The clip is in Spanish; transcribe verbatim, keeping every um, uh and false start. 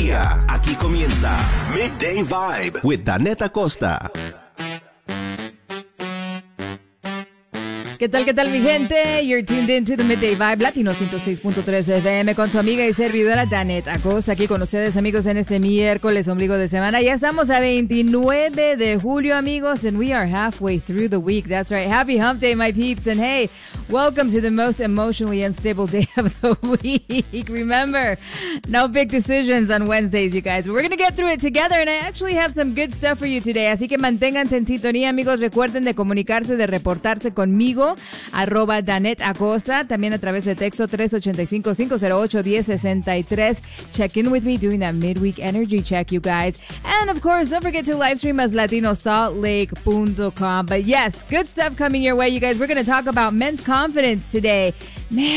día. Aquí comienza Midday Vibe with Danette Acosta. ¿Qué tal, qué tal, mi gente? You're tuned in to the Midday Vibe, Latino ciento seis punto tres F M, con su amiga y servidora Danette Acosta, aquí con ustedes, amigos, en este miércoles, ombligo de semana. Ya estamos a veintinueve de julio, amigos, and we are halfway through the week. That's right. Happy Hump Day, my peeps. And hey, welcome to the most emotionally unstable day of the week. Remember, no big decisions on Wednesdays, you guys. But we're going to get through it together, and I actually have some good stuff for you today. Así que manténganse en sintonía, amigos. Recuerden de comunicarse, de reportarse conmigo, arroba Danette Acosta, también a través de texto tres ocho cinco, cinco cero ocho, uno cero seis tres. Check in with me doing that midweek energy check, you guys. And of course, don't forget to live stream us latino salt lake punto com. But yes, good stuff coming your way, you guys. We're going to talk about men's confidence today. Man,